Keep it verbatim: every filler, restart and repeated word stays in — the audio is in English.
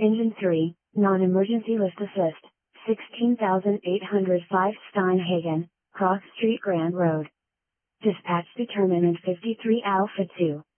Engine three, non-emergency lift assist, sixteen thousand eight hundred five Steinhagen, Cross Street Grand Road. Dispatch determinant fifty-three Alpha two.